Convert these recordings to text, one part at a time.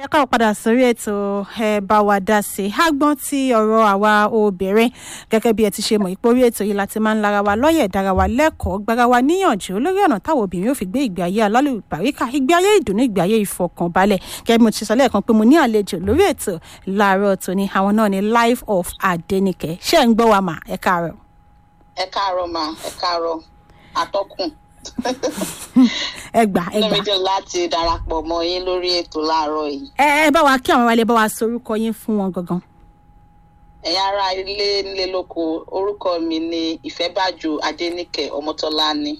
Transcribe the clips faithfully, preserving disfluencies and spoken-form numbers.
ẹ káwọ́ padà sórí ètò ẹ bá wa dá sí a gbọ́n tí ọ̀rọ̀ àwa obìnrin gẹ́gẹ́ bí ẹ ti ṣe mọ̀ ipò orí ètò yìí láti máa ń lára wa lọ́yẹ̀ dára wa lẹ́kọ̀ọ́ gbára wa níyànjú lórí ọ̀nà táwọn obìnrin yóò fi gbé ìgbé ayé alálùbáríkà ìgbé ayé ìdùnnú ìgbé ayé ìfọkànbalẹ̀ gẹ́gẹ́ bí mo ti sọ lẹ́ẹ̀kan pé mo ní àlejò lórí ètò láàárọ̀ tòní àwọn náà ní Life of Adenike ṣé ń gbọ́ wa mà ẹ káàárọ̀. ẹ káàárọ̀ mà ẹ káàárọ̀ atọ́kùn. ẹ gbà ẹ gbà. lórí jẹ́ láti darapọ̀ mọ́ yín lórí ètò láàárọ̀ yìí. ẹ ẹ bá wa kí àwọn wálé bá wa sorúkọ yín fún wọn gangan. ẹ̀yin ará ilé nílé lóko orúkọ mi ni Ìfẹ́bàjò Adéníkẹ́ Ọmọ́tọ́láni.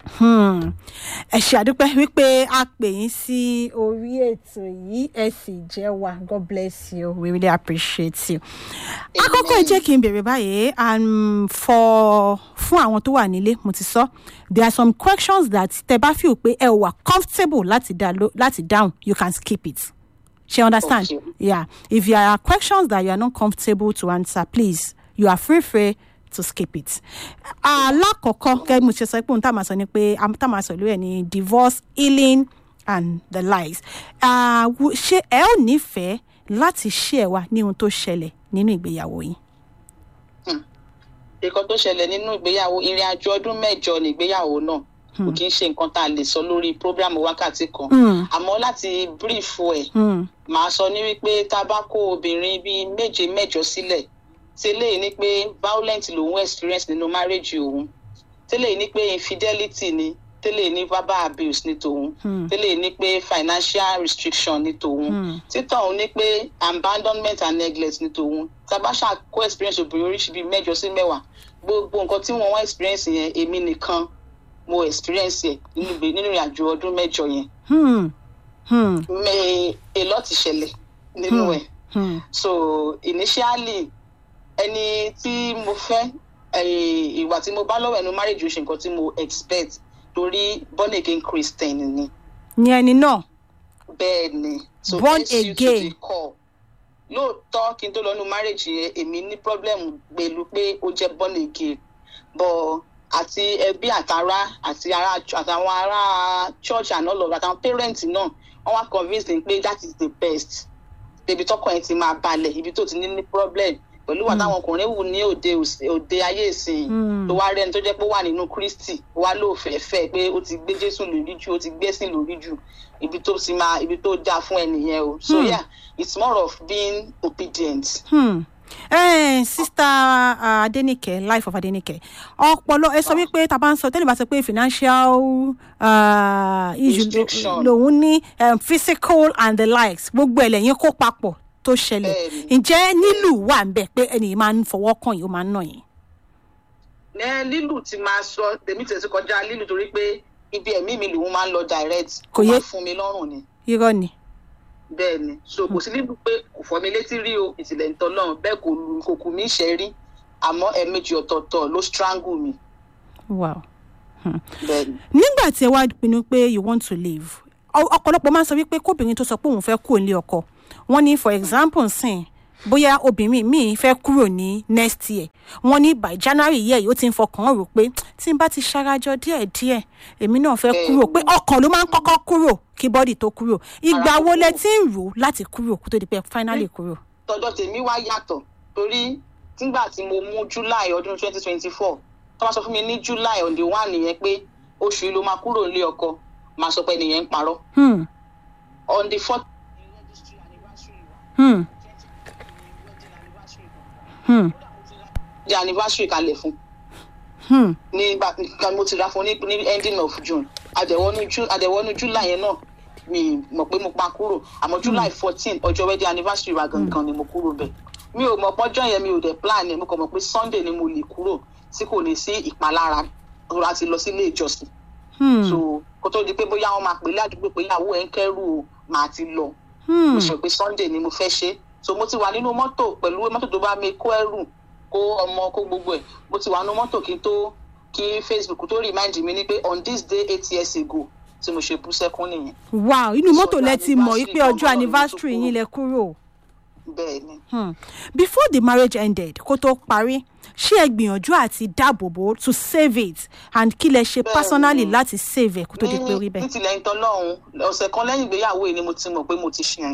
ẹ ṣe àdúpẹ́ wípé a pè yín sí orí ètò yìí ẹ sì jẹ́ wa. God bless you, we really appreciate you. àkọ́kọ́ ẹ jẹ́ kí n bèrè báyìí and for fún àwọn tó wà nílé mo ti sọ there are some questions that tẹ́ bá feel pé ẹ wà comfortable láti dá láti down you can skip it. She understand? Okay. Yeah. If there are questions that you are not comfortable to answer, please, you are free free to skip it. Alákọ̀ọ́kọ́ gẹ́gẹ́ mo ṣe sọ pé ohun tá a máa sọ ni pé tá a máa sọ lórí ẹ̀ ní divorce, healing and the likes. Ṣé ẹ ò nífẹ̀ẹ́ láti share wa ní ohun tó ṣẹlẹ̀ nínú ìgbéyàwó yín? Nǹkan tó ṣẹlẹ̀ nínú ìgbéyàwó ìrìn àjò ọdún mẹ́jọ ní ìgbéyàwó náà kò kí ń ṣe nǹkan tá a lè sọ lórí prógrámù wákàtí kan àmọ́ láti brief ẹ̀ màá sọ ní wípé tá a bá kó obìnrin bíi méje mẹ́jọ sílẹ̀ tẹ́lẹ̀ ní pé violent lòun experience nínú marriage òun tẹ́lẹ̀ ní pé infidelity ni tẹ́lẹ̀ ní verbal abuse ní tòun tẹ́lẹ̀ ní pé financial restriction ní tòun títọ̀ òun ní pé abandonment and neglect ní tòun tabasha kó experience obìnrin oríṣi bíi mẹ́jọ sí mẹ́wàá gbogbo nǹkan tí wọ́n wá experience yẹn èmi nìkan mo experience yẹn nínú nínú ìrìnàjò ọdún mẹ́jọ yẹn me a lot ṣẹlẹ̀ nínú ẹ̀ so initially ẹni tí mo fẹ́ ìwà tí mo bá lọ́wọ́ ẹnu marriage ó ṣe nǹkan tí mo expect torí born again Christian ni. Ní ẹni náà. Bẹ́ẹ̀ ni. So born again. Lóòótọ́ kí n tó lọ nu marriage yẹn èmi ní problem pẹ̀lú pé ó jẹ́ born again but àti ẹbí àtàrà àti ará àtàwọn ará church and all of that àtàwọn parents náà wọ́n wá convince me pé that is the best ibi tọkọ yẹn ti máa balẹ̀ ibi tó ti ní ní problem pẹ̀lú wà táwọn ọkùnrin wù ní òde òde ayé ìsìn tó wá rẹ́ni tó jẹ́ pé ó wà nínú Kristi ó wá lóò fẹ́fẹ́ pé ó ti gbé Jésù lórí jù ó ti gbẹ́sìn lórí jù ibi tó ti máa ibi tó dáa fún ẹnìyẹn o so yeah it's more of being obedient. Hmm. Eh, sister uh, Adenike, Life of Adenike. Ọpọlọ ẹ sọ wípé tá bá ń sọ tẹ́lẹ̀ bá sọ pé financial uh, issue lòun ní um, physical and the likes gbogbo ẹ̀ lẹ́yìn kó papọ̀ tó ṣẹlẹ̀ ǹjẹ́ nílù wà ń bẹ̀ pé ẹnì máa ń fọwọ́ kàn yìí ó máa ń nà yín. Ní lílù tí máa sọ tèmi tẹ̀sí kọjá lílù torí pé ibi ẹ̀mí mi lòun máa ń lọ direct kò máa fún mi lọ́rùn ni. Irọ́ ni. Bẹ́ẹ̀ ni so kò sí lílù pé kò fọ́ mi létí rí o ìtìlẹ̀ ń tọ́ lọ́rùn bẹ́ẹ̀ kò lu kò kù mí ṣe rí àmọ́ ẹ̀ẹ̀mejì ọ̀tọ̀ọ̀tọ̀ ló strangle mi. Wow. Hmm. Bẹ́ẹ̀ ni. Nígbà tí ẹ wá pinnu pé you want to leave ọ̀pọ̀lọpọ̀ máa ń sọ wípé kóbìnrin tó sọ pé òun fẹ́ kúrò nílé ọkọ wọ́n ní for example sìn bóyá obìnrin míì fẹ́ kúrò ní next year wọ́n ní by January yẹ́ yìí ó ti ń fọkàn rò pé tí n bá ti ṣarajọ díẹ̀díẹ̀ èmi náà fẹ́ kúrò pé ọkàn ló máa ń kọ́kọ́ kúrò kí bọ́dì tó kúrò ìgbà wo lẹ ti ń rò láti kúrò kó tó di pé finally kúrò. tọjọ́ tèmi wá yàtọ̀ torí nígbà tí mo mú July ọdún twenty twenty four tó máa sọ fún mi ní July on the one nìyẹn pé oṣù yìí ló máa kúrò nílé ọkọ máa sọ pé nìyẹn ń parọ́. On the fourth Hmm. Hmm. The anniversary kalẹ̀ fún. Hmm. Ní ìgbà mo ti ra fún ní ní ending of June. Àdẹ̀wọ́nú June àdẹ̀wọ́nú July yẹn náà mi mọ̀ pé mo pa kúrò. Àmọ́ July fourteen ọjọ́ wedding anniversary wa gangan ni mo kúrò bẹ́ẹ̀. Mi ò mọ̀ pọ́jọ́ yẹn mi ò dẹ̀ plan yẹn mo kàn mọ̀ pé Sunday ni mo lè kúrò tí kò ní sí ìpalára rọra ti lọ sí ilé ìjọsìn. So kó tó di pé bóyá wọ́n máa pè ládùúgbò pé ìyàwó ẹ̀ ń kẹ́rù o màá ti lọ. Mo sọ pé Sunday ni mo fẹ́ ṣe so mo ti wà nínú mọ́tò pẹ̀lú mọ́tò tó bá mi kó ẹrù kó ọmọ kó gbogbo ẹ̀ mo ti wà nínú mọ́tò kí n tó kí Facebook tó remind mi ní pé on this day eight years ago tí mo ṣe bú sẹ́kún nìyẹn. Wow, inú mọ́tò lẹ ti mọ̀ wípé ọjọ́ anniversary yín lẹ kúrò. Bẹ́ẹ̀ ni. Hmm. Before the marriage ended kó tó parí ṣé ẹ gbìyànjú àti dáàbòbò to save it and kí lẹ ṣe personally láti save ẹ kó tó di pé rí bẹ́ẹ̀. ní tilẹ̀ ń tọ́ lọ́hùn ọ̀sẹ̀ kan lẹ́yìn ìgbéyàwó yìí ni mo ti mọ̀ pé mo ti ṣe ẹ̀yìn.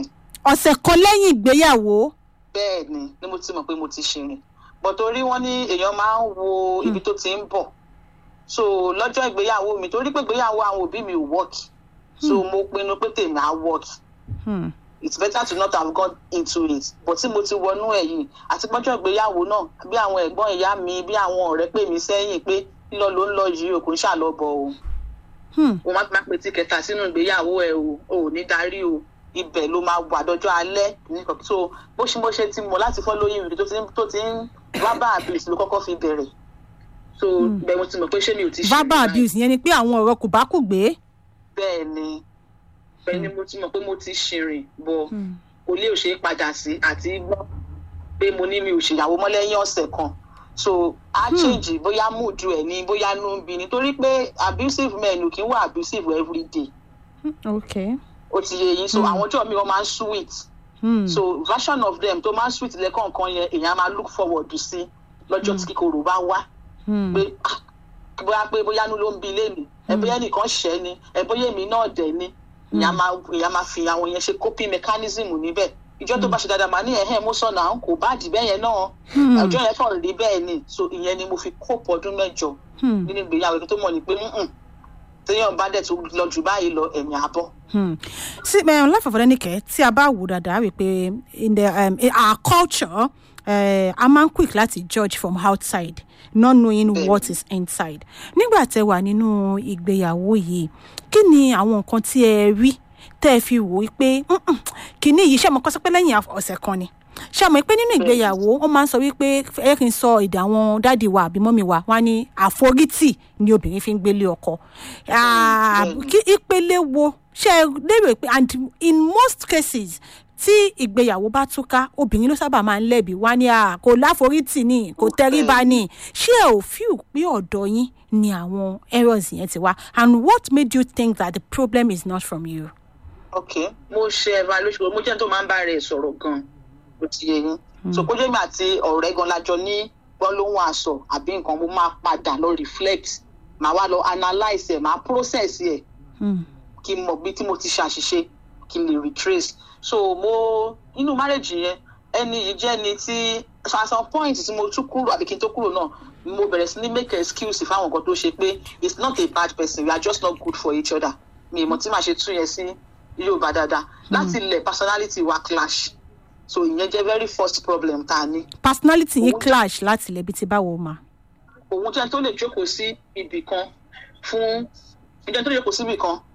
ọ̀sẹ̀ kan lẹ́yìn ìgbéyàwó. bẹ́ẹ̀ ni ni mo ti mọ̀ pé mo ti ṣìrìn but torí wọ́n ní èèyàn máa ń wo ibi tó ti ń bọ̀ so lọ́jọ́ ìgbéyàwó mi torí pé ìgbéyàwó àwọn òbí mi ò work so mo pinnu pé tèmi á work. Hmm. It's better to not have gone into it but tí mo ti wọnú ẹ̀ yìí àti pọ́jọ́ ìgbéyàwó náà bí àwọn ẹ̀gbọ́n ìyá mi bí àwọn ọ̀rẹ́ pè mí sẹ́yìn pé lílọ ló ń lọ yìí o kò ń ṣàlọ́bọ̀ o o má má pe tí kẹta sínú ìgbéyàwó ẹ o ò ní darí o ibẹ̀ ló máa wà dọjọ́ alẹ́ nìkan so bó ṣe bó ṣe ti mọ̀ láti fọ́ lóyún ìrìn tó ti tó ti ń verbal abuse ló kọ́kọ́ fi bẹ̀rẹ̀ so bẹ́ẹ̀ mo ti mọ̀ pé ṣé mi ò ti ṣe verbal abuse yẹn ni pé àwọn ọ̀rọ̀ kò bá kù gbé. bẹ́ẹ̀ ni bẹ́ẹ̀ ni mo ti mọ̀ pé mo ti ṣìrìn bọ̀ kò lè ò ṣe é padà sí àti gbọ́ pé mo ní mi ò ṣèyàwó mọ́ lẹ́yìn ọ̀sẹ̀ kan so a change bóyá mood ẹ̀ ní bóyá nú ń bi nítorí pé abusive men kì í wà abusive every day. okay. ó ti yé yín so àwọn ọjọ́ mi wọ́n máa ń sweet so version of them tó máa ń sweet lẹ́kọ̀ọ̀kan yẹn èèyàn máa look forward sí lọ́jọ́ tí kíkorò bá wá pé bóyá pé bóyá nú ló ń bi lémi ẹ bóyá nìkan ṣẹ́ ni ẹ bóyá èmi náà dẹ̀ ni èèyàn máa fi àwọn yẹn ṣe coping mechanism níbẹ̀ ìjọ tó bá ṣe dáadáa máa ní ẹ̀hẹ́ mo sọ̀nà àwọn kò bá dì bẹ́ẹ̀ yẹn náà ọjọ́ yẹn kàn rí bẹ́ẹ̀ ni so ìyẹn ni mo fi kóòpù ọdún mẹ́jọ nínú ìgbéyàwó tó mọ̀ ní pé téèyàn bá dẹ̀ tó lọ jù báyìí lọ ẹ̀mí àbọ̀. sí Life of Adenike tí a bá wò dáadáa wí pé in the um, in our culture uh, a máa ń quick láti judge from outside not knowing mm. what is inside. nígbà tẹ́ wà nínú ìgbéyàwó yìí kí ni àwọn nǹkan tí ẹ rí tẹ́ ẹ fi wò ó pé kìíní yìí ṣé mo kọ́ sọ pé lẹ́yìn ọ̀sẹ̀ kan ni ṣé mo pé nínú ìgbéyàwó wọ́n máa ń sọ wípé ẹ kì í sọ èdè àwọn dáàdi wa àbí mọ́mì wa wá ní àforítì ni obìnrin fi ń gbélé ọkọ kí ìpele wo ṣe lérò pé and in most cases tí ìgbéyàwó bá túká obìnrin ló sábà máa ń lẹ́bi wá ní kò láforítì ni kò tẹríba ni ṣé ẹ ò fíù pé ọ̀dọ̀ yín ni àwọn errors yẹn ti wá and what made you think that the problem is not from you. okay mo ṣe evaluation mo jẹ́ tó máa ń bá rẹ̀ sọ̀rọ̀ gan-an ló ti yẹ yín so kó jẹ́ mi àti ọ̀rẹ́ gan lájọ ní gbọ́lóhùn àṣọ àbí nǹkan mo máa padà lọ reflect màá wá lọ analyse ẹ̀ màá process ẹ̀ kí n mọ̀ bí tí mo ti ṣàṣìṣe kí n lè retrace so mo inú marriage yẹn ẹni yìí jẹ́ ni tí at some point tí mo tún kúrò àbí kí n tó kúrò náà mo bẹ̀rẹ̀ sí ní make excuse fáwọn nǹkan tó ṣe pé it's not a bad person we are just not good for each other mi ìmọ̀ tí màá ṣe tún yẹn sí Yorùbá dáadáa láti ilẹ̀ personality wa clash so ìyẹn jẹ́ very first problem tá a ní. personality yìí clash láti ilẹ̀ bí ti báwo ma. òun jẹ́ tó lè jókòó sí ibì kan fún ìjẹun tó lè jókòó sí ibì kan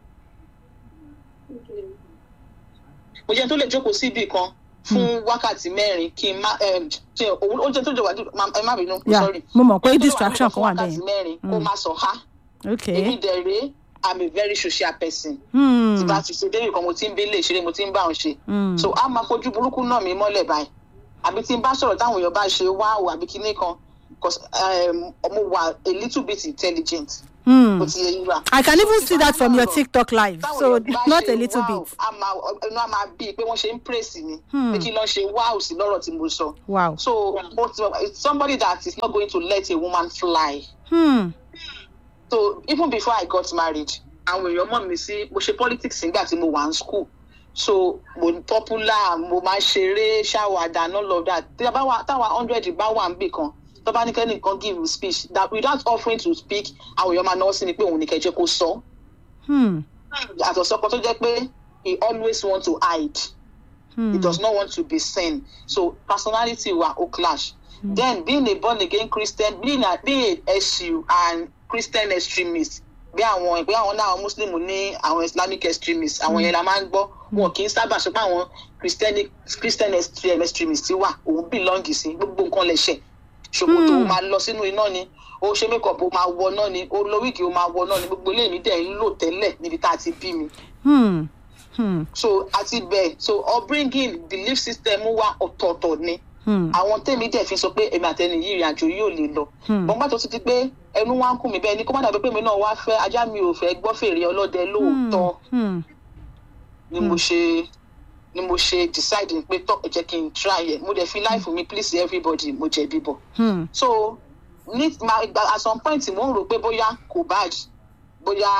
mo jẹ́ tó lè jókòó sí ibì kan fún wákàtí mẹ́rin kí n má ṣe òun ó jẹ́ tó jọ̀wọ́ ẹ má bínú sorry. mo mọ̀ pé distraction kan wà bẹ́ẹ̀. wákàtí mẹ́rin kó má sọ ha. okay. èmi dẹ̀ rèé I'm a very social person. tí bá ti ṣe débi kan mo ti ń bélé ìṣeré mo ti ń bá òun ṣe. so a máa fojú burúkú náà mi mọ́lẹ̀ báyìí àbí tí n bá sọ̀rọ̀ táwọn èèyàn bá ṣe wá o àbí kinní kan because mo wà a little bit intelligent. Mm. I can even see that from your TikTok live. So not a little bit. Inú a máa bí pé wọ́n ṣe ń praise mi. Pé kí ló ṣe wow sí lọ́rọ̀ tí mo sọ. Wow. So it's somebody that is not going to let a woman fly. Hmm. So even before I got married, àwọn èèyàn mọ̀ mí sí mo ṣe politics nígbà tí mo wà ní school. So mo popular mo máa ṣeré ṣàwàdà and all of that. Táwa hundred bá wà níbì kan. Tó bá ní kẹ́ni kan give speech that without offering to speak àwọn èèyàn máa náwó sí ni pé òun ní kẹjẹ kó sọ. àtọ̀sọ́kọ tó jẹ́ pé he always want to hide. Hmm. He does not want to be seen. So personality wa o clash. Hmm. Then being a born again Christian being a being a S U and Christian extremist bí àwọn bí àwọn náà Muslim ní àwọn Islamic extremists àwọn yẹn la máa ń gbọ́ wọn kì í sábà sọ pé àwọn Christian Christian extremists wà òun belong sí gbogbo nǹkan lẹ́sẹ̀. ṣòkòtò ó máa lọ sínú iná ni ó ṣe makeup ó máa wọ náà ni ó lọ wíìgì ó máa wọ náà ni gbogbo ilé mi dẹ̀ ń lò tẹ́lẹ̀ níbi tá a ti bí mi. so àti bẹ́ẹ̀ so upbringing belief system wa ọ̀tọ̀ọ̀tọ̀ ni àwọn tèmi dẹ̀ fi sọ pé èmi àtẹni yìí ìrìn àjò yóò lè lọ. bọ́n tó ti di pé ẹnu wa ń kún mi bẹ́ẹ̀ ni kó má dàbí pé mi náà wá fẹ́ ajá mi ò fẹ́ gbọ́ fèrè ọlọ́dẹ lóòótọ́ ni mo ṣe ni mo ṣe decide pé tọ́ ẹ jẹ́ kí n try ẹ̀ mo dẹ̀ fi life mi please everybody mo jẹ̀bi bọ̀. so ní at some point mo ń rò pé bóyá kò bad bóyá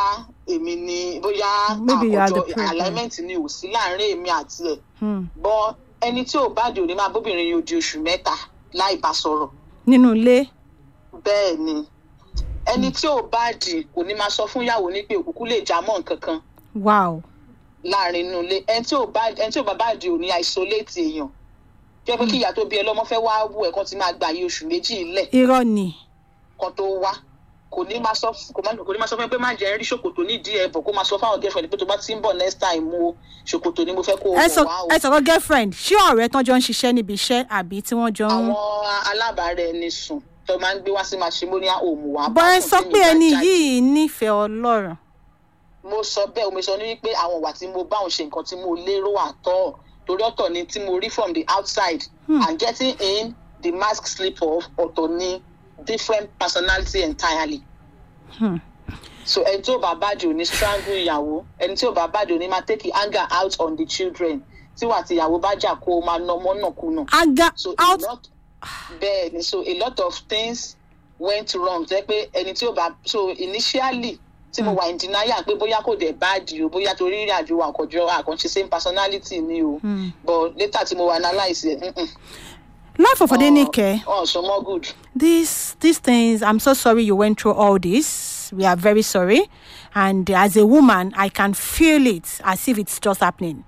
èmi ni bóyá àkójọ alignment ni ò sí láàrin èmi àti ẹ̀ bọ́ ẹni tí ò bá di òní máa bóbìnrin yóò di oṣù mẹ́ta láì bá sọ̀rọ̀ nínú ilé. bẹ́ẹ̀ ni ẹni tí ò bá di kò ní máa sọ fún ìyàwó ní pé òkùnkùn lè já mọ́ nǹkan kan. wow. láàrin inú ilé ẹni tí ò bá ẹni tí ò bá bá di òní isolate èèyàn jẹ́ pé kí ìyá tó bí ẹ lọ́mọ fẹ́ wá wú ẹ̀ kan ti máa gbà yí oṣù méjì lẹ̀. irọ́ ni. kan tó wá kò ní máa sọ kò ní máa sọ fún ẹ pé má jẹ́ rí ṣòkòtò nídìí ẹ̀ bọ̀ kó máa sọ fáwọn girlfriend pé tó bá ti ń bọ̀ next time mo ṣòkòtò ni mo fẹ́ kó o wọ̀ wá o. ẹ sọ̀rọ̀ girlfriend ṣé ọ̀rẹ́ tán jọ ń ṣiṣẹ́ níbi iṣẹ́ àbí tí wọ́n jọ ń. àwọn alábàárẹ̀ ẹni sùn tó máa ń gbé wá sí matrimonial home wa. bọ́ ẹ sọ pé ẹni yìí nífẹ̀ẹ́ Ọlọ́run. mo sọ bẹ́ẹ̀ mo sọ ní wípé àwọn ìwà tí mo bá òun ṣe nǹkan tí mo lérò àtọ́ torí ọ̀tọ̀ ni tí mo rí from the outside hmm. and getting in the mask slip off ọ̀tọ̀ ni different personality entirely. Hmm. so ẹni tí ò bá bàjẹ́ ò ní strangle ìyàwó ẹni tí ò bá bàjẹ́ ò ní máa take the anger out on the children tí wà tí ìyàwó bá jà kó o máa nà ọmọ náà kùnà. anger so out. bẹ́ẹ̀ ni so a lot of things went wrong jẹ́ pé ẹni tí ò bá so initially tí mo wà in denial pé bóyá kò dẹ̀ báàdì o bóyá torí ìrìn àjò àkọ́jọ́ àkànṣe same personality ni o mm. but later tí mo wà analyse ẹ̀. Life of Adenike. Oh, so more good. These these things, I'm so sorry you went through all this. We are very sorry. And as a woman, I can feel it as if it's just happening.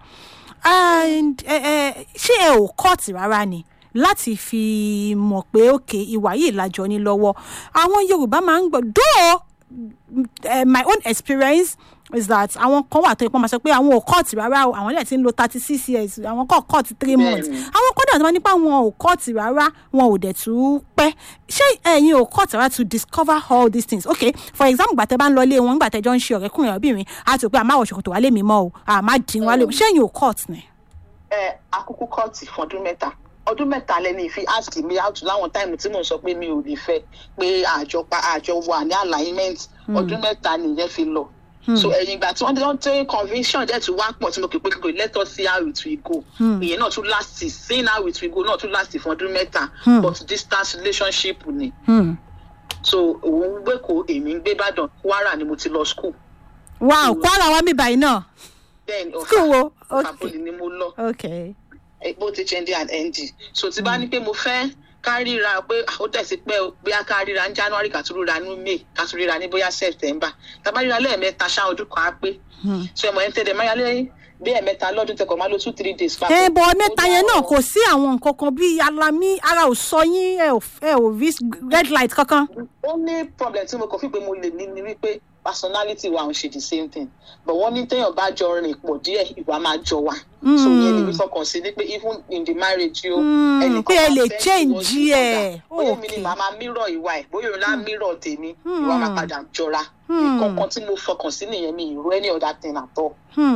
And ṣé ẹ ò kọ́ọ̀tì rárá ni láti fi mọ̀ pé òkè ìwà yìí lájọ ní lọ́wọ́. Àwọn Yorùbá máa ń gbọ́ though uh, my own experience is that àwọn kan wà tó ipò máa sọ pé àwọn ò kọ́ọ̀tì rárá o àwọn ilẹ̀ tí ń lo thirty six years àwọn kan kọ́ọ̀tì three months àwọn kan dẹ̀ tó máa nípa àwọn ò kọ́ọ̀tì rárá wọn ò dẹ̀ tún pẹ́ ṣé ẹ̀yin ò kọ́ọ̀tì rárá to discover all these things okay for example gbàtẹ́ bá ń lọ ilé wọn gbàtẹ́ jọ ń ṣe ọ̀rẹ́kùnrin ọ̀bìnrin á ti rò pé àmàwọ̀ ṣòkòtò wà lé mi mọ́ o àmà dín wá lé mi ṣé ẹ̀yin ò kọ́ọ̀tì ni. ẹ akúkú kọ́ọ̀tì fún ọdún mẹ́ta ọdún mẹ́ta lẹ́ni ìfi ask me out láwọn táìmù tí mò ń sọ pé mi ò lè fẹ́ pé àjọ pa àjọ wà ní alignment ọdún mẹ́ta nìyẹn fi lọ. Hmm. so ẹ̀yìn ìgbà tí wọ́n ti wọ́n tẹ́ conviction dẹ̀ tún wá pọ̀ tí mo kì í pé kò let us see how it will go ìyẹn náà tún last seeing how it will go náà tún last fún ọdún mẹ́ta hmm. but distance relationship ni hmm. so òun gbé kó èmi ń gbé Ìbàdàn Kwara ni mo ti lọ school. wow Kwara wa mi báyìí náà. then school wo Ọ̀fà Poli ni mo lọ. okay. both H N D and N D so tí bá ní pé mo fẹ́ kárìíra pé ó tẹ̀sí pé bóyá kárìíra ní January kàtúrúra ní May kàtúrúra ní bóyá September tàbárìíra lẹ́ẹ̀mẹ́ta ṣá ọdún kan á pé so ẹ̀mọ̀ ẹ̀ ń tẹ̀lé máyà lẹ́yìn bí ẹ̀mẹ́ta lọ́dún tẹ̀kọ̀ máa lo two three days. ẹ bọ mẹ́ta yẹn náà kò sí àwọn nǹkan kan bíi alamí ara ò sọ yín ẹ ò rí red light kankan. ó ní problem tí mo kàn fi pé mo lè ní ni wípé personality wa ń ṣe the same thing but wọ́n ní téèyàn bá jọ rìn pọ̀ díẹ̀ ìwà máa jọ wá. so yẹn ni mi fọkàn sí ni pé even in the marriage yóò ẹnìkan máa fẹ́ change ẹ̀. bóyá mi ni màá máa mirror ìwà ẹ̀ bóyá òun lá mirror tèmi ìwà máa padà jọra. nǹkan tí mo fọkàn sí nìyẹn mi ìró any other thing at all.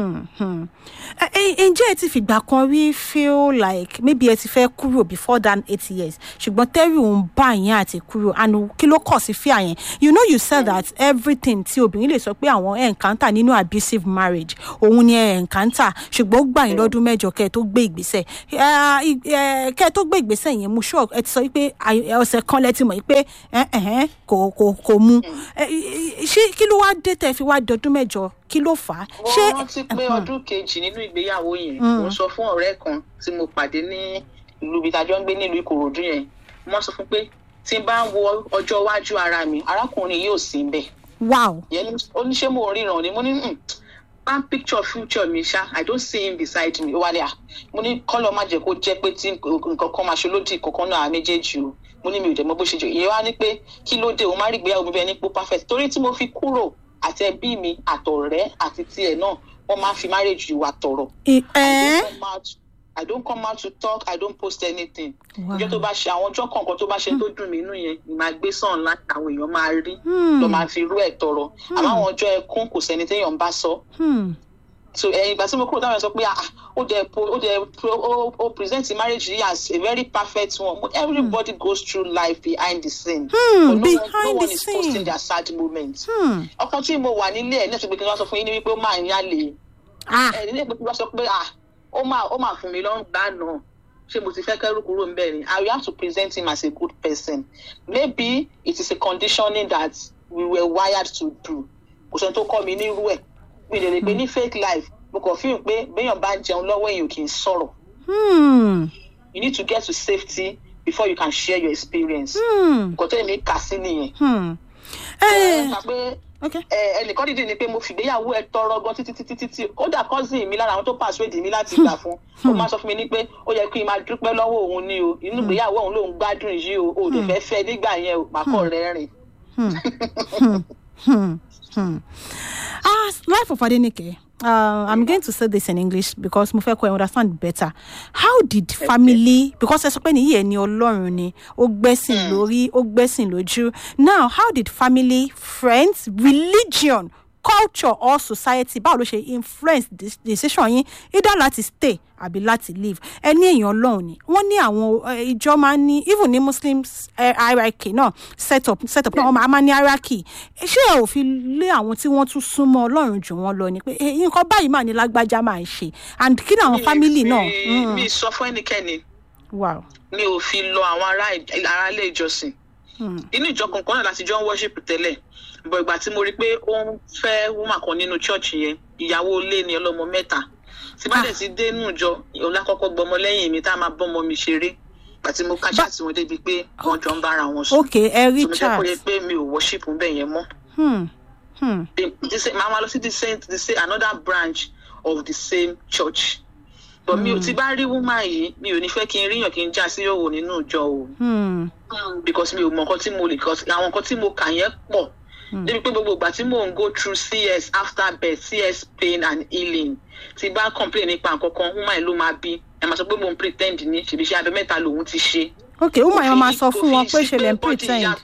ǹjẹ́ ẹ ti fìgbà kan rí feel like maybe ẹ ti fẹ́ kúrò before that eight years ṣùgbọ́n tẹ́rù ń bá yẹn àti kúrò and kí ló kọ̀ sí fíà yẹn you know you said that everything tí obìnrin lè sọ pé àwọn encounter nínú abusive marriage òun ni ẹ encounter ṣùgbọ́n ó gbà yín lọ́dún mẹ́jọ kẹ́ ẹ tó gbé ìgbésẹ̀ kẹ́ ẹ tó gbé ìgbésẹ̀ yẹn mo sure ẹ ti sọ pé ọ̀sẹ̀ kan lẹ ti mọ̀ pé kò kò kò mú ṣé kí ló wá dé tẹ́ fi wá dọdún mẹ́jọ kí ló fà á. mo rántí pé ọdún kejì nínú ìgbéyàwó yẹn mo sọ fún ọ̀rẹ́ kan tí mo pàdé ní ìlú ibi tájọ́ ń gbé nílùú Ìkòròdú yẹn mo sọ fún pé tí n bá ń wo ọjọ́ iwájú ara mi arákùnrin yóò sí ń bẹ̀. wow. yẹn ó ní ṣé mo ríran ni mo ní one picture future mi ṣá I don't see him beside me ó wà ní à mo ní kọ́lọ́ má jẹ́ kó jẹ́ pé tí nǹkan kan máa ṣe lódì kankan náà méjèèjì o mo ní mi ò dẹ̀ mọ̀ bó ṣe jẹ́ ìyẹn wá ní pé kí ló dé o má rí ìgbéyàwó mi bẹ́ẹ̀ ní pé perfect torí tí mo fi kúrò àti ẹbí mi àtọ̀rẹ́ àti tiẹ̀ náà wọ́n máa fi marriage wa tọ̀rọ̀. I don't come out to talk I don't post anything. ìjọ tó bá ṣe àwọn ọjọ́ kọ̀ọ̀kan tó bá ṣe tó dùn mí inú yẹn ni máa gbé sàn láti àwọn èèyàn máa rí lọ́ máa fi rú ẹ̀ tọrọ àmọ́ àwọn ọjọ́ ẹkún kò sẹ́ni téèyàn ń bá sọ. so ẹ̀yìn ìgbà tí mo kúrò táwọn ẹ̀ sọ pé ó dẹ̀ ó dẹ̀ ó present marriage yìí as a very perfect one but everybody hmm. goes through life behind the scene. Hmm, but no behind one, no the one is scene. posting their sad moments. ọkàn tí mo wà nílé ẹ̀ nẹ́ẹ̀sì pé kí n wá sọ fún yín ní wípé ó máa ń yálè. ẹ̀ nílé pé kí n wá sọ pé ó máa ó máa fún mi lọ́rùn gbà náà ṣé mo ti fẹ́ kẹ́rù kúrò ń bẹ̀ ni I will have to present him as a good person maybe it is a conditioning that we were wired to do kò sẹ́ni tó kọ́ mi nírú ẹ̀ mi lè lè pé ní fake life mo kàn fíìmù pé béèyàn bá ń jẹun lọ́wọ́ èèyàn kì í sọ̀rọ̀. You need to get to safety before you can share your experience. Nǹkan tó èmi kà sí nìyẹn. Ẹnìkan dìde ni pé mo fìgbéyàwó ẹ tọrọ gan títí títí títí ó dà cousin mi lára àwọn tó persuade mi láti gbà fún ó máa sọ fún mi ní pé ó yẹ kí n máa dúpẹ́ lọ́wọ́ òun ni o inú ìgbéyàwó òun lòun gbádùn yìí o ò lè fẹ́ fẹ́ nígbà yẹn o màá kọ́ rẹ́rìn. Ah, life of Adenike. Uh, I'm going to say this in English because mo fẹ́ kó ẹ understand better. How did family, because ẹ sọ pé ní yìí ẹni Ọlọ́run ni, ó gbẹ́sìn lórí, ó gbẹ́sìn lójú. Now, how did family, friends, religion, culture or society báwo ló ṣe influence this decision yín either láti stay àbí láti leave? Ẹni èèyàn Ọlọ́run ni wọ́n ní àwọn ìjọ máa ní even ní Muslims hierarchy náà set up set up náà wọ́n máa ní hierarchy. Ṣé ẹ ò fi lé àwọn tí wọ́n tún súnmọ́ Ọlọ́run jù wọ́n lọ ni pé nǹkan báyìí máa ní lágbájá máa ń ṣe and kí ni àwọn family náà. Mi sọ fún ẹnikẹ́ni wow mi ò fi lọ àwọn ará ilé ìjọsìn inú ìjọ kankan náà láti jọ ń worship tẹ́lẹ̀ bọ̀ ìgbà tí mo rí pé ó ń fẹ́ woman kan nínú church yẹn ìyàwó ilé ni ọlọ́mọ mẹ́ta tí bá dẹ̀ ti dé inú ìjọ òun lákọ́kọ́ gbọmọ lẹ́yìn mi tá a máa bọ́mọ mi ṣeré ìgbà tí mo kájà tí wọ́n débi pé wọ́n jọ ń bára wọn sùn. ok ẹ Richard so mo jẹ́ pé mi ò worship bẹ́ẹ̀ yẹn mọ́. màá máa lọ sí the same the same another branch of the same church but mi ò ti bá rí woman yìí mi ò ní fẹ́ kí n ríyàn kí n já sí òwò nínú ìjọ o because mi ò mọ nǹkan tí mo lè because àwọn nǹkan tí mo kà yẹn pọ̀ débi pé gbogbo ìgbà tí mò ń go through C S after birth C S pain and healing tí bá complain nípa nǹkan kan woman ló máa bí ẹ máa sọ pé mo ń pretend ní ṣèbí ṣe abẹ mẹ́ta lòun ti ṣe. ok woman yẹn máa sọ fún wọn pé ṣe lè ń pretend.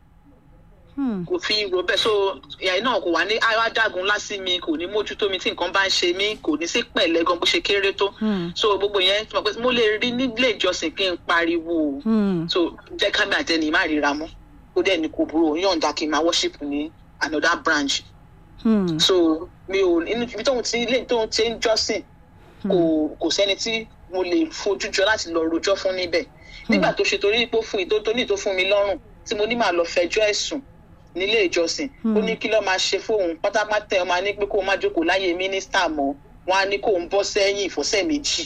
kò fi ro bẹ́ẹ̀ so ìyá náà kò wá ní adágún lásì mi kò ní mójútó mi tí nǹkan bá ń ṣe mí kò ní sí pẹ̀lẹ́ gan bó ṣe kéré tó so gbogbo yẹn mo lè rí nílé ìjọsìn kí n pariwo so jẹ́ ká mi àtẹni má ríra mọ́ ó dẹ̀ ní kò burú yọ̀ǹda kí n máa worship ní another branch so mi ò ibi tóun ti ilé tóun ti ń jọ́sìn kò kò sẹ́ni tí mo lè fojú jọ láti lọ rojọ́ fún níbẹ̀ nígbà tó ṣe torí ipò fún ìtótó ní ìtó fún mi lọ́rùn tí mo ní máa lọ fẹjọ́ ẹ̀sùn nílé ìjọsìn ó ní kí ló máa ṣe fóun pátápátá ẹ máa ní pé kó má jókòó láyé mínísítà mọ́ wọn á ní kó ń bọ́ sẹ́yìn ìfọ́sẹ̀ méjì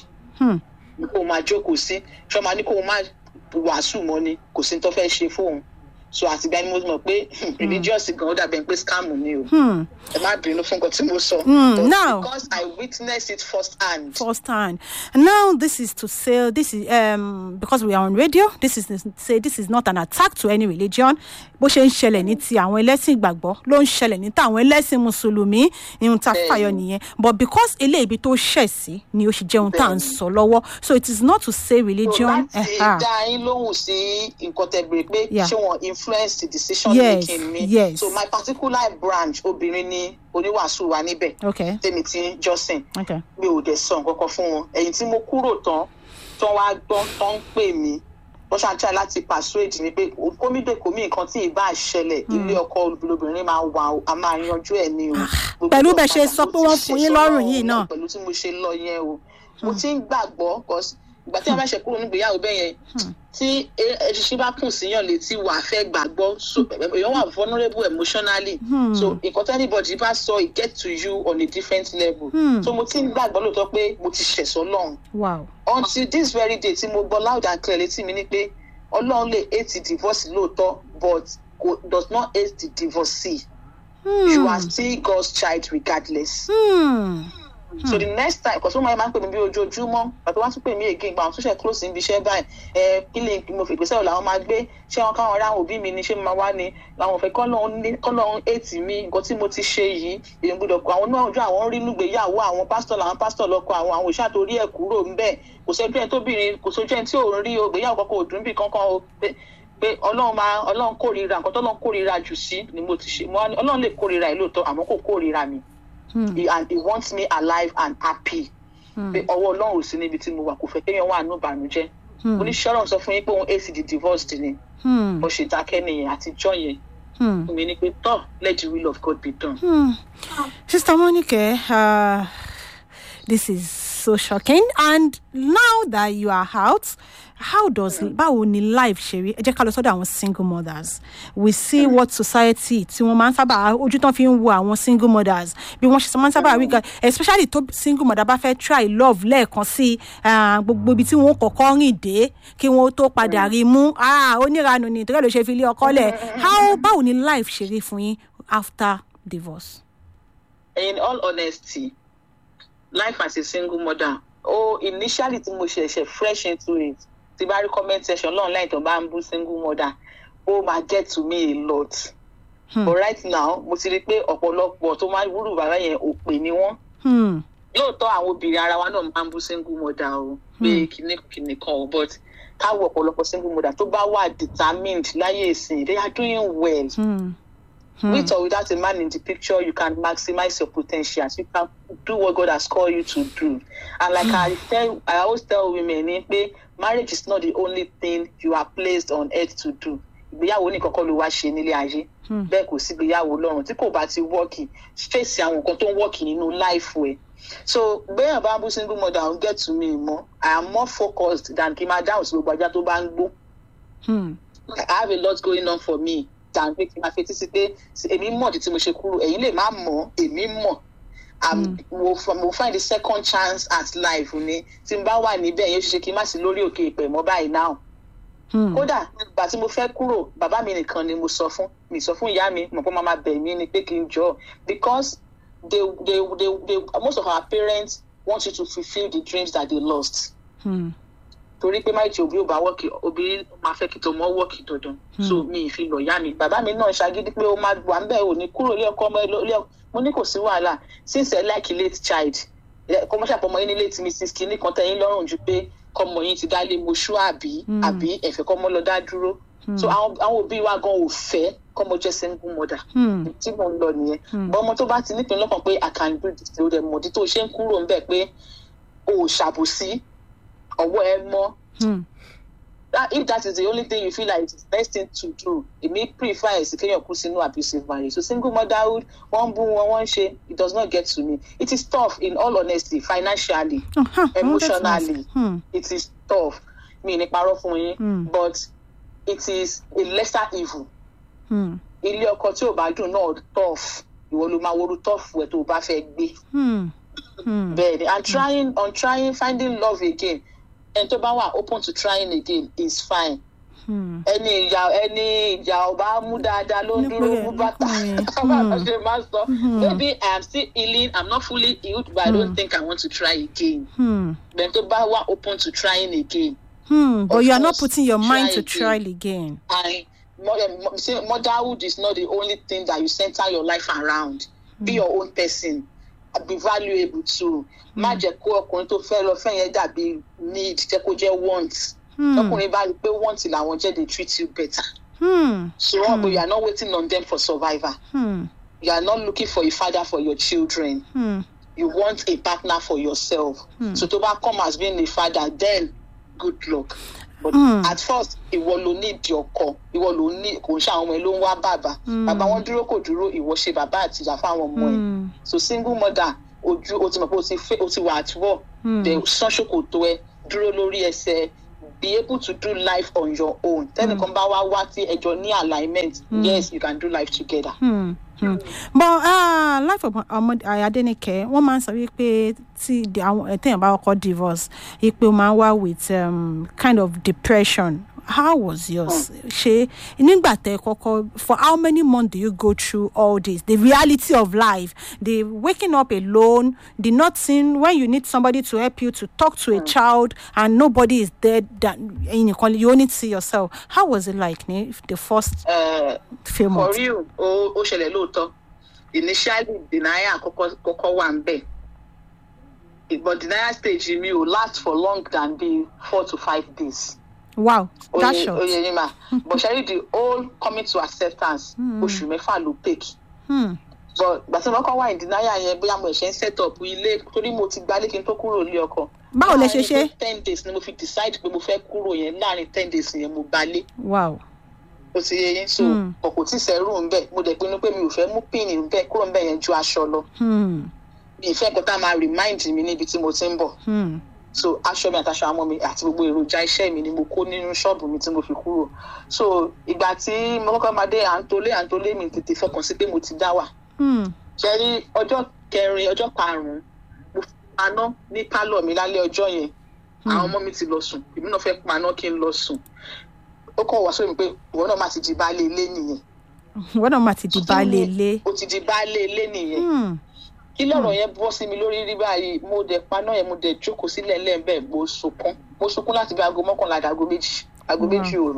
kó máa jókòó sí ṣọ́ máa ní kó má wàásù mọ́ ni kò sí tó fẹ́ ṣe fóun so àtìgbà ni mo mọ̀ pé religious gan ó dàbẹ̀ pé scam ni o ẹ má bínú fún nǹkan tí mo sọ but now because I witnessed it first hand. first hand and now this is to say this is um because we are on radio this is to say this is not an attack to any religion bó ṣe ń ṣẹlẹ̀ ní ti àwọn ẹlẹ́sìn ìgbàgbọ́ ló ń ṣẹlẹ̀ ní tàwọn ẹlẹ́sìn mùsùlùmí ihun tá a fàyọ nìyẹn but because eléyìí tó ṣẹ̀ sí ni ó ṣe jẹun tá à ń sọ lọ́wọ́ so it is not to say religion. láti dá yín lóhùn sí nǹkan tẹ́ béèrè pé ṣé wọ́n influence the decision yes, making me yes. so my particular branch obìnrin ni oníwàásù wa níbẹ̀ tèmi ti jọ́sìn mi ò dẹ̀ sọ nǹkan kan fún wọn ẹ̀yìn tí mo kúrò tán tán wá gbọ́n tán ń pè mí wọ́n ṣàǹtí láti persuade mi pé kómídé kòmí nǹkan tí ìbá ṣẹlẹ̀ ilé ọkọ olóbìnrin máa wà á máa yanjú ẹ̀ ní o. pẹ̀lú bẹ́ẹ̀ ṣe sọ pé wọ́n fún yín lọ́rùn yìí náà. pẹ̀lú tí mo ṣe lọ yẹn o mo ti ń gbàgbọ́ ìgbà tí a bá ṣe kúrò nígbèyàwó bẹ́ẹ̀ yẹn tí ẹṣin bá kùn síyàn létí wà á fẹ́ gbàgbọ́ èèyàn wà vulnerable emotionally so nǹkan tí anybody bá sọ it get to you on a different level so mo ti ń gbàgbọ́ lóòótọ́ pé mo ti ṣẹ̀sọ́ lọ́hùn until this very day tí mo gbọ́ loud and clear létí mi ni pé ọlọ́run lè hate divorce lóòótọ́ but does not hate the divorcee hmm. you are still God's child regardless. Hmm. Hmm. so the next time because wọ́n máa ń pè mí bí ojoojúmọ́ pàtó wọ́n tún pè mí again gba àwọn tó ṣe close níbi iṣẹ́ báyìí ẹ kí lè mo fi ìgbésẹ̀ làwọn máa gbé ṣé wọn káwọn ará òbí mi ni ṣé mo máa wá ni làwọn fẹ́ kọ́lọ́run ètì mi nǹkan tí mo ti ṣe yìí èèyàn gbọ́dọ̀ kọ àwọn náà ojú àwọn rí nígbèyàwó àwọn pásítọ̀ làwọn pásítọ̀ lọ́kọ àwọn àwọn òṣà tó rí ẹ̀ kúrò ńbẹ̀ kò sójú ẹni tóbìnrin kò sójú ẹni tí ò ń rí ògbéyàwó kankan òdùn bì kankan o pé ọlọ́run máa ọlọ́run kórìíra nǹkan tọ́lọ́run kórìíra jù sí ni mo ti ṣe ọlọ́run lè kórìíra ẹ̀ lóòótọ́ àmọ́ kò kórìíra mi. Hmm. He, and he wants me alive and happy. Pé ọwọ́ ọlọ́run ò sí níbi tí mo wà kò fẹ́ kéèyàn wà nínú ìbànújẹ́. Oníṣẹ́rọ̀ sọ fún yín pé òun A C D divorced ni. Mo ṣe dákẹ́ nìyẹn àtijọ́ yẹn. Mi ní pé tọ́ let the will of God be done. Hmm. Sister Monique, uh, this is so shocking. And now that you are out, how does báwo ni life ṣe rí? Ẹ jẹ́ ká lọ sọ́dọ̀ àwọn single mothers. We see what society tí wọ́n máa ń sábà ojú tán fi ń wo àwọn single mothers bí wọ́n ṣe máa ń sábà rí gan, especially tó single mother bá fẹ́ try love lẹ́ẹ̀kan sí gbogbo ibi tí wọ́n kọ́kọ́ rìn dé kí wọ́n tó padà rí mú oníranù ni ìtọ́jú ló ṣe fi lé ọkọ lẹ̀. How báwo ni life ṣe rí fún yín after divorce? In all honesty, life as a single mother, oh, initially tí mo ṣẹ̀ṣẹ̀ fresh into it, tí bá rí comment section online tó bá ń bú single mother, ó máa get to me a lot. Hmm. But right now, mo ti rí pé ọ̀pọ̀lọpọ̀ tó máa ń wúrù bàbá yẹn òpè ni wọ́n. Hmm. Lóòótọ́ àwọn obìnrin ara wa náà máa ń bú single mother o, pé kìnnì kìnnì kan o, but káwọ ọ̀pọ̀lọpọ̀ single mother tó bá wà determined láyé ìsìn, they are doing well. Hmm. Hmm. With or without a man in the picture, you can maximize your potentials. You can do what God has called you to do. And like hmm. I tell, I always tell women, marriage is not the only thing you are placed on earth to do. Ìgbéyàwó ní kọ́kọ́ ló wá ṣe nílé ayé. Bẹ́ẹ̀ kò sí ìgbéyàwó lọ́run tí kò bá ti wọ́ọ̀kì face àwọn nǹkan tó ń wọ́ọ̀kì nínú life ẹ̀. So bẹ́ẹ̀ bá ń bú single mother don't get to me more. I am more focused than kí n máa dáhùn sí gbogbo ajá tó bá ń gbó. I have a lot going on for me. Than pé kí n máa fetí sí pé èmi mọ̀ tí mo ṣe kúrò ẹ̀yin lè má mọ̀ èmi mọ̀. Mo mo find the second chance at life ni tí n bá wà níbẹ̀ yẹn ṣe kí n má sí lórí òkè ìpè mọ́ báyìí now. Kódà ìgbà tí mo fẹ́ kúrò bàbá mi nìkan ni mo sọ fún mi sọ fún ìyá mi mọ̀ pé màmá bẹ̀ mí ni pé kí n jọ because they they they they most of our parents want you to fulfil the dreams that they lost. Hmm. Torí pé máa jẹ òbí ò bá wọ́ọ̀kì obìnrin máa fẹ́ kí tó mọ́ wọ́ọ̀kì dandan so mi ì fi lọ yá mi bàbá mi náà ṣàgídí pé ó máa wà ń bẹ̀ ò ní kúrò ilé ọkọ ọmọ ilé ọkọ mo ní kò sí wàhálà since I like a late child kọ́mọ́ṣà pọ̀ ọmọ yín ní late missus kìíní kan tẹ̀yìn lọ́rùn ju pé kọ́mọ yín ti dálé moṣú àbí àbí ẹ̀fẹ̀ kọ́mọ lọ dá dúró so àwọn òbí wa gan ò fẹ́ kọ́mọ jẹ́ single mother tí mo ń lọ nìyẹn bọ́ ọmọ tó bá ti nípìn lọ́kàn pé I can do this ló dẹ̀ mọ̀dí tó ṣe ń kúrò ń bẹ̀ pé o ò ṣàbòsí ọwọ́ ẹ mọ́. Hmm. That, if that is the only thing you feel like it's the best thing to do, it may prefer a secure no abusive marriage. So single motherhood, one boom, one one shame, it does not get to me. It is tough, in all honesty, financially, uh-huh. emotionally. Oh, hmm. It is tough. Me, hmm. but it is a lesser evil. Hmm. Ilé ọkọ tí ò bá dùn náà tough. Ìwọ ló máa wọrú tough wẹ̀ tó bá fẹ́ gbé. Hmm. Hmm. But I'm trying, on trying, finding love again. And to bawa open to trying again is fine. Hmm. Any ìyá any ìyá ọba mú dáadáa ló ń dúró mú bàtà. Maybe I am still healing. I'm not fully healed, but hmm. I don't think I want to try again. Hmm. Then to bawa open to trying again. Hmm. But you are not putting your mind to try again. I motherhood is not the only thing that you center your life around. Hmm. Be your own person. Be valuable too. Má jẹ́ kó ọkùnrin tó fẹ́ lọ fẹ́ yẹn dàbí need jẹ́ kó jẹ́ want. Ọkùnrin bá rí pé want làwọn jẹ́ they treat you better. Hmm. So hmm. but you are not waiting on them for survival. Hmm. You are not looking for a father for your children. Hmm. You want a partner for yourself. Hmm. So to bá come as being a father, then good luck. But mm. at first, ìwọ ló need ọkọ, ìwọ ló need kò ń ṣe àwọn ọmọ ẹ ló ń wá bàbá. Bàbá wọn dúró kò dúró, ìwọ ṣe bàbá àti ìyá fáwọn ọmọ ẹ. So single mother, ojú o ti mọ̀ pé o ti fẹ́ o ti wà at war. Then sán ṣòkòtò ẹ dúró lórí ẹsẹ̀. Be able to do life on your own. Tẹ́nìkan bá wá wá tí ẹjọ́ ní alignment. Yes, you can do life together. Mm. Hmm. But uh, life of Adenike, one man said we see the thing about our divorce. He put with um, kind of depression. How was yours? She for how many months do you go through all this? The reality of life, the waking up alone, the not seeing when you need somebody to help you to talk to a child and nobody is there that you only see yourself. How was it like the first uh, few months? For you, oh, oh, initially denial koko one bed. But denial stage in me will last for longer than the four to five days. Wow, that's short. But shall the whole coming to acceptance, oṣù mẹ́fà ló take. But but some ọkọ wà in denial yẹn bóyá mo ṣe set up ilé torí mo ti gbalé kí n tó kúrò ilé ọkọ. Báwo lẹ ṣe ṣe? ten days ni mo fi decide pé mo fẹ́ kúrò yẹn láàrin ten days yẹn mo gbalé. Wow. O ti yé yín so ọkọ tí sẹ́rù ń bẹ̀ mo dẹ̀ pinnu pé mi ò fẹ́ mú pin ń bẹ̀ kúrò ń bẹ̀ yẹn ju aṣọ lọ. ìfẹ́ kan tá a máa remind mi níbi tí mo ti ń bọ̀. So aṣọ mi àtàṣọ ọmọ mi àti gbogbo èròjà iṣẹ́ mi ni mo kó nínú ṣọ́ọ̀bù mi tí mo fi kúrò. So ìgbà tí mo kọ́kọ́ máa dé àǹtólé àǹtólé mi tètè fọkàn sí pé mo ti dá wà. Ṣé rí ọjọ́ kẹrin ọjọ́ karùn-ún mo paná ní pálọ̀ mi lálẹ́ ọjọ́ yẹn. Àwọn ọmọ mi ti lọ sùn, èmi náà fẹ́ paná kí n lọ sùn. Ó kàn wá sórí mi pé ìwọ náà má ti di baálé ilé nìyẹn. Ìwọ náà má ti di baálé ilé. Ó ti di baálé ilé nìyẹn. Kí lọ́rọ̀ yẹn bọ́ sí mi lórí rí báyìí, mo dẹ̀ paná yẹn mo dẹ̀ jókòó sílẹ̀ lẹ́ẹ̀bẹ̀ mo sunkún. Mo sunkún láti bí aago mọ́kànlá àgọ́ méjì, aago méjì òru.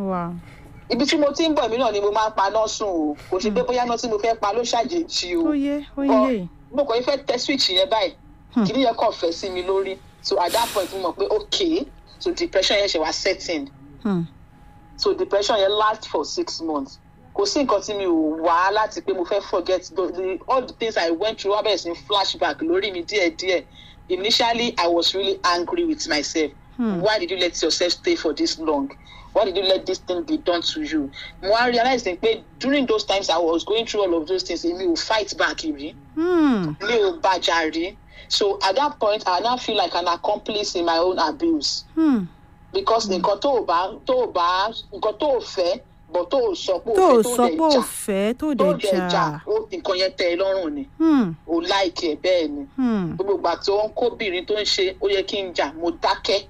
Ibi tí mo ti ń bọ̀ mí náà ni mo máa ń paná sùn o. Kò sí pé bóyá náà tí mo fẹ́ pa ló ṣàjèjì o. Ó yé, ó yé. Mo kàn fẹ́ tẹ switch yẹn báyìí. Kí ni yẹn kàn fẹ́ sí mi lórí. So at that point mo mọ̀ pé okay, so depression yẹn ṣe wá setting. Hmm. So depression yẹn last for six months. Kò sí nǹkan tí mi ò wá láti pé mo fẹ́ forget the, the, all the things I went through wá bẹ̀rẹ̀ sí flashback lórí mi díẹ̀díẹ̀. Initially I was really angry with myself. Hmm. Why did you let yourself stay for this long? Why did you let this thing be done to you? Mo wá realize pé during those times I was going through all of those things, mi ò fight back rí. Hmm. Mi ò bàjà rí. So at that point, I now feel like an accomplice in my own abuse. Hmm. Because nǹkan tó o bá tó o bá nǹkan tó o fẹ́ but tó o sọ pé o fẹ́ tó o fẹ́ tó dẹ̀ jà ó nǹkan yẹn tẹ́ ẹ lọ́rùn ni. O like ẹ bẹ́ẹ̀ ni. Gbogbo ìgbà tó ń kóbìnrin tó ń ṣe ó yẹ kí n jà mo dákẹ́.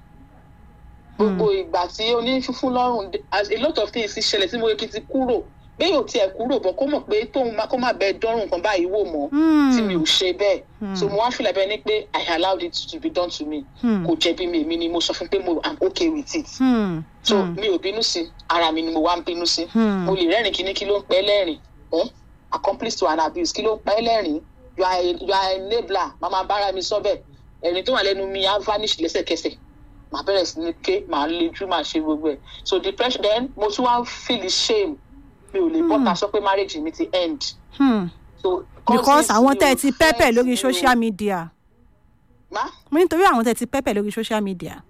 Gbogbo ìgbà tí onífúnfún lọ́rùn a lot of things ṣẹlẹ̀ tí mo yẹ kí n ti kúrò. Bẹ́ẹ̀ yóò tiẹ̀ kúrò bọ̀ kó mọ̀ pé kó má bẹ́ẹ̀ dọ́rùn kan báyìí wò mọ́ tí mi ò ṣe bẹ́ẹ̀. So mo wá feel like ẹni pé I allowed it to be done to me. Kò jẹ̀bi mi èmi ni mo sọ fún pé mo am okay with it. Hmm. So hmm. mi ò bínú sí ara mi ni mo wá ń bínú sí. Hmm. Mo lè rẹ́rìn kíní kí ló ń pẹ́ lẹ́rìn. Eh? Accomplice to an abuse kí ló ń pẹ́ lẹ́rìn. You are a, you are a enabler. Màmá bára mi sọ bẹ́ẹ̀. Ẹ̀rín tó wà lẹ́nu mi á vanish lẹ́sẹ̀kẹsẹ̀. Màá bẹ̀rẹ̀ sí ní ké, màá lejú, màá ṣe gbogbo ẹ̀. So depression then mo tún wá feel shame. Mi ò lè bọ́ta sọ pé marriage mi ti end. Hmm. So because àwọn tẹ́ ẹ ti pẹ́pẹ́ lórí social media. Ma? Mo nítorí àwọn tẹ́ ẹ ti pẹ́pẹ́ lórí social media.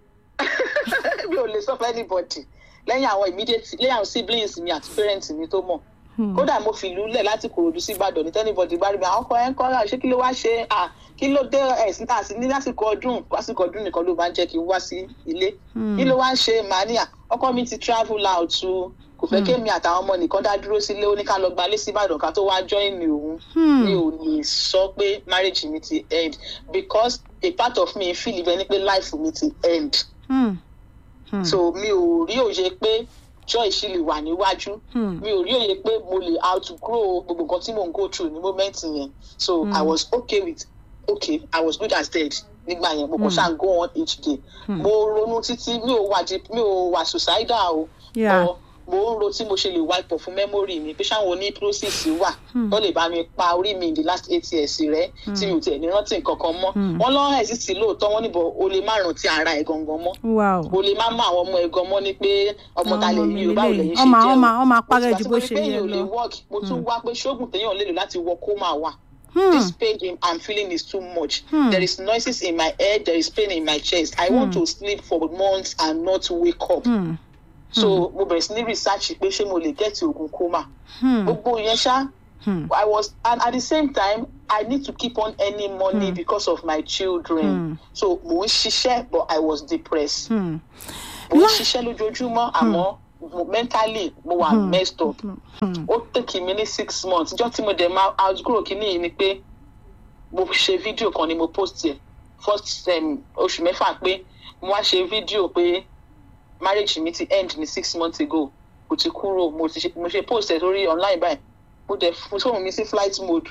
Mi ò lè sọ fún anybody lẹ́yìn àwọn immediate lẹ́yìn àwọn siblings mi àti parents mi tó mọ̀. Kódà mo fi ìlú lẹ̀ láti Kòròdú sí Ìbàdàn ní tẹ́nibọ̀dì bá rí mi àwọn ọkọ ẹ̀ ń kọ́ ṣé kí ló wá ṣe kí ló dé ẹ̀sìn tá a sì ní lásìkò ọdún lásìkò ọdún nìkan ló máa ń jẹ́ kí n wá sí ilé. Kí ló wá ń ṣe mania ọkọ mi ti travel out to kò fẹ́ kémi àtàwọn ọmọ nìkan dá dúró sílé ó ní ká lọ gbalé sí Ìbàdàn ká tó wá join mi òun. Mi ò lè sọ pé marriage mi ti end because a part of me feel ibẹ̀ ni pé life mi ti end. Hmm. Hmm. So mi ò rí òye pé joy ṣì lè wà níwájú. Mi ò rí òye pé mo lè outgrow gbogbo nǹkan tí mo ń go through ní moment yẹn. So hmm. I was okay with okay I was good as dead nígbà yẹn mo kàn ṣáà go on each day. Mo ronú títí mi ò wà mi ò wà suicidal o. Yeah. Or, mo ń ro tí mo ṣe lè wipe off fún memory mi pé ṣáwọn oní process wà tó lè bá mi pa orí mi in the last eight years rẹ tí mi ò tẹ̀ ní rántí nǹkan kan mọ́ wọ́n lọ́ exist lóòótọ́ wọ́n níbọ̀ o lè má rántí ara ẹ̀ gangan mọ́ o lè má mọ àwọn ọmọ ẹ̀ gan mọ́ ní pé ọmọ ta lè yí o báwo lè yí ṣe jẹ́ o ọmọ apárẹ̀ ju bó ṣe yẹ lọ mo tún wá pé ṣóògùn téèyàn lè lò láti wọ coma wà. Hmm. This pain I'm feeling is too much. Hmm. There is noises in my head, there is pain in my chest. I hmm. want to sleep for months and not wake up. Hmm. So mo bẹ̀rẹ̀ sí ní research pé ṣé mo lè get oògùn coma. Gbogbo yẹn ṣá. I was and at the same time I need to keep on earning money hmm. because of my children. Hmm. So mo ń ṣiṣẹ́ but I was depressed. Hmm. Mo ń ṣiṣẹ́ lójoojúmọ́ àmọ́ mentally mo wà hmm. messed up. Ó take mi ní six months. Ìjọ́ tí mo dẹ̀ máa outgrow kìíní yìí ni pé mo ṣe fídíò kan ni mo post yẹ first um, oṣù mẹ́fà pé mo wá ṣe fídíò pé marriage mi ti end ní six months ago kò ti kúrò mo ti ṣe mo ṣe post ẹ lórí online báyìí mo dẹ̀ mo fóònù mi sí flight mode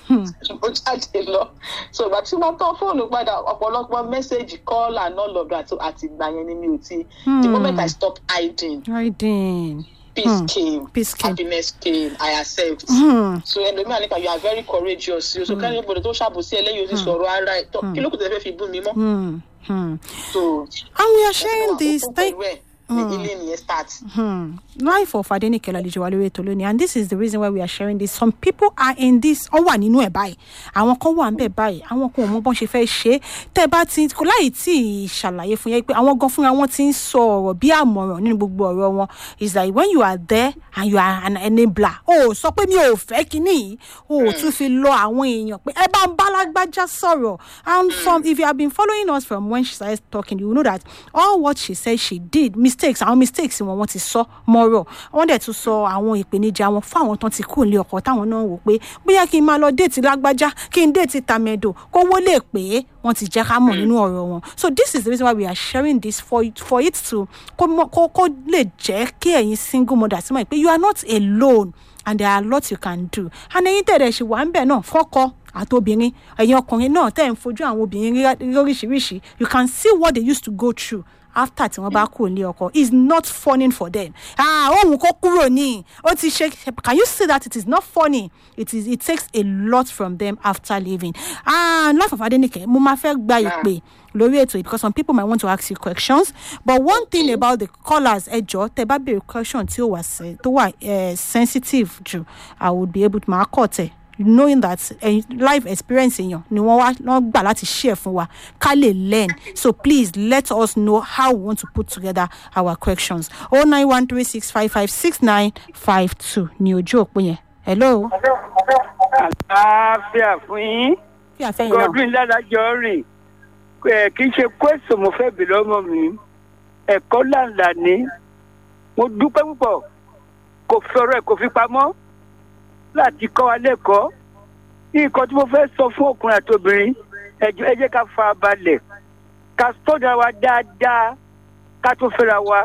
mo jáde lọ so ìgbà tí mo tán fóònù padà ọ̀pọ̀lọpọ̀ message call and all of that àti ìgbà yẹn ni mi ò ti the moment I stop hiding hiding peace hmm. came peace came happiness came I accept hmm. so ẹlòmíràn nípa you are very courageous so kẹ́ni ìbòdò tó ṣàbòsí ẹlẹ́yìn oṣù sọ̀rọ̀ ara ẹ̀ kí ló kù tẹ́ fẹ́ fi bú mi mọ́. Hmm. Hmm. So and we are sharing this thank ní ilé nìyẹn start. Life of Adenike lálejò wa lórí ètò lónìí, and this is the reason why we are sharing this. Some people are in this ọ wà nínú ẹ̀ báyìí, àwọn kan wà níbẹ̀ báyìí, àwọn kan ò mọ bọ́n ṣe fẹ́ ṣe. Tẹ́ bá ti kò láì tí ì ṣàlàyé fún yẹn pé àwọn gan fúnra wọn ti ń sọ ọ̀rọ̀ bí àmọ̀ràn nínú gbogbo ọ̀rọ̀ wọn. It's like when you are there and you are an enabler, o sọ pé mi ò fẹ́ kíní yìí, o tún fi lọ àwọn èèyàn pé ẹ bá ń bá lágbájá sọ̀rọ̀. And from if you have been following us from when she started talking, you know that all what she said she did mistakes, àwọn mistakes wọn wọ́n ti sọ mọ́rọ̀, wọ́n dẹ̀ tún sọ àwọn ìpèníjà wọn fún àwọn tán ti kú nílé ọkọ táwọn náà wò pé bóyá kí n máa lọ déètì lágbájá kí n déètì tàmẹ̀dò kó wó lè pé wọ́n ti jẹ́ ká mọ̀ nínú ọ̀rọ̀ wọn. So this is the reason why we are sharing this for it, for it to kó kó lè jẹ́ kí ẹ̀yin single mothers mọ̀ pé you are not alone and there are lots you can do. And ẹ̀yin tẹ̀lé ṣì wà ń bẹ̀ náà fọ́kọ àtobìnrin, ẹ̀yin ọkùnrin náà tẹ̀ ń fojú àwọn obìnrin lóríṣiríṣi, you can see what they used to go through after tí wọ́n bá kúrò ní ọkọ. Is not funny for them. Ah, ohun kó kúrò ní ó ti ṣe. Can you see that it is not funny? It is. It takes a lot from them after leaving. Ah, Life of Adenike, mo máa fẹ́ gba ìpè lórí ètò because some people might want to ask you questions. But one thing about the callers, ẹjọ́ tẹ́ bá béèrè question tí ó wà tó wà sensitive jù, I would be able to máa kọ́ tẹ̀. Knowing that a life experience èèyàn ni wọ́n wá wọ́n gbà láti share fún wa ká lè learn. So please let us know how we want to put together our questions. oh nine one three six five five six nine five two ní ojú òpó yẹn. Hello. Àlàáfíà fún yín. Fi àfẹ́yìn náà. Godwin Ládàjọ́ rìn. Kì í ṣe question mo fẹ́ bi lọ́mọ mi. Ẹ̀kọ́ làǹlà ni. Mo dúpẹ́ púpọ̀. Kò fọ̀rọ̀ ẹ̀ kò fi pamọ́. Láti kọ́ wa lẹ́kọ̀ọ́ nǹkan tí mo fẹ́ sọ fún ọkùnrin àti obìnrin ẹ jẹ́ ká fara balẹ̀ ká sọ́dọ̀ wa dáadáa ká tó fẹ́ra wa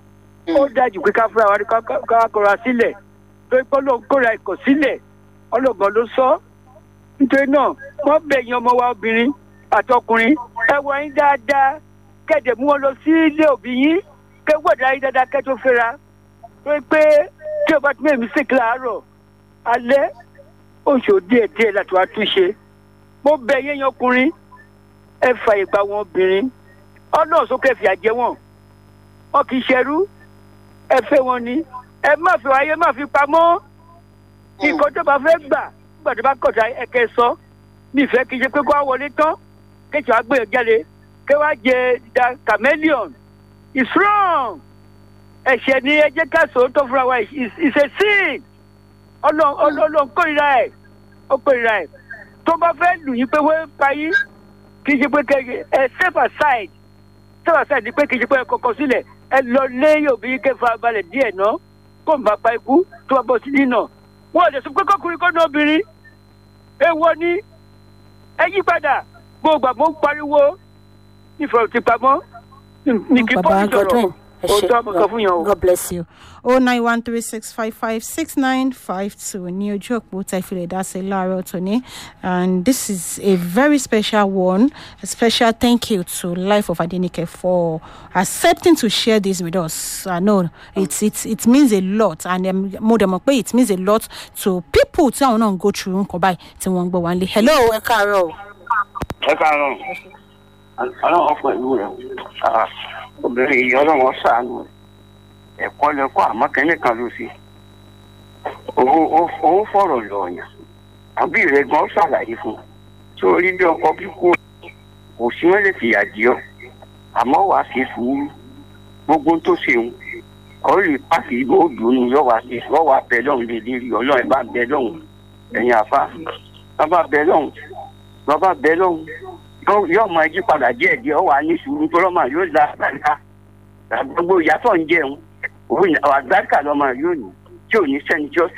ó dájú pé ká fẹ́ra wa ká kọra sílẹ̀ torí pé Ọlọ́run kóra ẹ̀kọ́ sílẹ̀ ọlọ́gbọ́n ló sọ nítorí náà wọ́n bẹ̀ yín ọmọ wa obìnrin àti ọkùnrin ẹ wọ yín dáadáa kẹ́dẹ̀ mú wọn lọ sí ilé òbí yín kẹ́ gbọ́dọ̀ ayé dáadáa kẹ́ tó fẹ́ra torí pé tí o bá ti mẹ́rin sí kíláàárọ̀ alẹ́ oṣù díẹ̀ díẹ̀ láti wá túnṣe mo bẹ̀ yín ọkùnrin ẹ fààyè gba wọn obìnrin Ọlọ́run sókè fìyà jẹ wọn wọn kì í ṣẹrú ẹ fẹ́ wọn ni ẹ má fi wáyé má fi pamọ́ nǹkan tó bá fẹ́ gbà nígbà tó bá kọ̀ọ̀tà ẹ̀kẹ́ sọ nífẹ̀ẹ́ kì í ṣe pé kó wá wọlé tán kéjì wá gbé jáde kí wá jẹ da chameleon is wrong ẹ̀ṣẹ̀ ni ẹ jẹ́ ká sòótọ́ fúnra wa is a sin. Ọlọ́run kórìíra ẹ̀ ó kórìíra ẹ̀ tó bá fẹ́ lù yín pé wọ́n pa yín kì í ṣe pé kẹ́kẹ́ ẹ step aside step aside ni pé kì í ṣe pé ẹ kọ̀kọ́ sílẹ̀ ẹ lọ lé òbí kẹfà balẹ̀ díẹ̀ náà kó n bá pa ikú tó bá bọ́ sí nínà wọ́n ò lè sọ pé kọ́kùnrin kọ́ ní obìnrin èèwọ̀ ni ẹ yí padà gbogbo àmọ́ ń pariwo nífọ̀rọ̀ ti pamọ́ ní kí pọ́ọ̀lù sọ̀rọ̀. God bless you. oh nine one three six five five six nine five two ní ojú òpó tẹ̀fìlẹ̀ dáṣẹ́ láàárọ̀ tòní, and this is a very special one. A special thank you to Life of Adenike for accepting to share this with us. I know it it it means a lot, and mo dẹ̀ mọ̀ pé it means a lot to people tí àwọn náà ń go through nǹkan báyìí tí wọ́n ń gbọ́ wá nílé. Hello, ẹ káàárọ̀. Ẹ káàárọ̀. Ọlọ́run ọ̀pọ̀ ìlú rẹ̀ obìnrin yìí Ọlọ́run ṣàánú ẹ̀kọ́ lẹ́kọ́ àmọ́ kẹ́lẹ́ kan ló sí òun fọ̀rọ̀ lọ́ọ̀yàn àbí rẹ̀ gan ṣàlàyé fún un sórí bí ọkọ kíkú kò sí wọn lè fìyà jẹ ọ́ àmọ́ wàá ṣe sùúrù gbogbo tó ṣeun ọ lè pàṣẹ ìbò òdùnú yọ wá sí ọ wá bẹ lọ́hùn lè lérí Ọlọ́run bá bẹ lọ́hùn ẹ̀yìn àfa bàbá bẹ lọ́hùn bàbá bẹ lọ́hùn yóò máa yí padà díẹ̀ díẹ̀ ọ wà ní sùúrù tó lọ́mọ yóò la àgbàríkà gbogbo ìyàtọ̀ ń jẹun òun àgbàríkà lọ́mọ yóò ní tí ò ní sẹ́ni tí ó